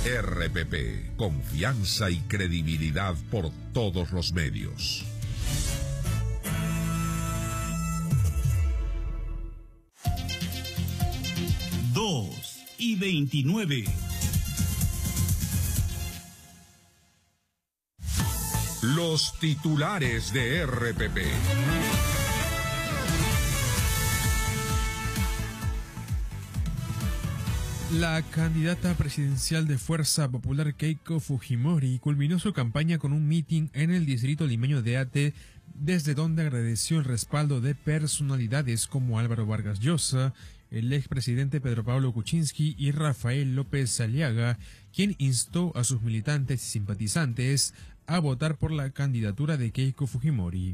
RPP, confianza y credibilidad por todos los medios. Dos y 29. Los titulares de RPP. La candidata presidencial de Fuerza Popular Keiko Fujimori culminó su campaña con un mitin en el distrito limeño de Ate, desde donde agradeció el respaldo de personalidades como Álvaro Vargas Llosa, el expresidente Pedro Pablo Kuczynski y Rafael López Aliaga, quien instó a sus militantes y simpatizantes a votar por la candidatura de Keiko Fujimori.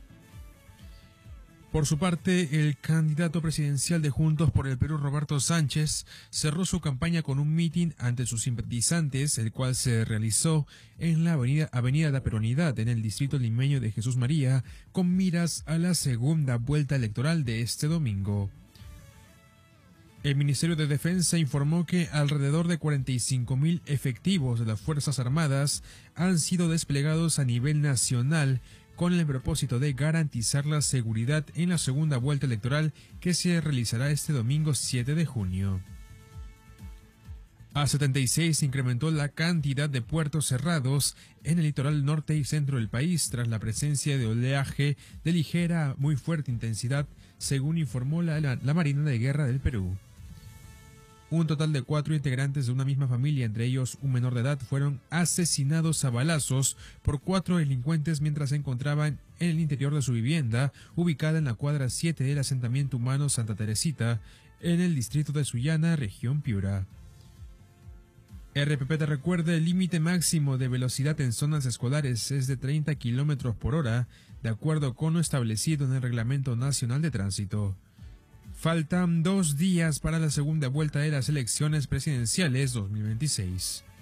Por su parte, el candidato presidencial de Juntos por el Perú, Roberto Sánchez, cerró su campaña con un mitin ante sus simpatizantes, el cual se realizó en la avenida La Peronidad, en el distrito limeño de Jesús María, con miras a la segunda vuelta electoral de este domingo. El Ministerio de Defensa informó que alrededor de 45.000 efectivos de las Fuerzas Armadas han sido desplegados a nivel nacional con el propósito de garantizar la seguridad en la segunda vuelta electoral que se realizará este domingo 7 de junio. A 76 se incrementó la cantidad de puertos cerrados en el litoral norte y centro del país tras la presencia de oleaje de ligera a muy fuerte intensidad, según informó la Marina de Guerra del Perú. Un total de 4 integrantes de una misma familia, entre ellos un menor de edad, fueron asesinados a balazos por 4 delincuentes mientras se encontraban en el interior de su vivienda, ubicada en la cuadra 7 del asentamiento humano Santa Teresita, en el distrito de Sullana, región Piura. RPP te recuerda, el límite máximo de velocidad en zonas escolares es de 30 km por hora, de acuerdo con lo establecido en el Reglamento Nacional de Tránsito. Faltan 2 días para la segunda vuelta de las elecciones presidenciales 2026.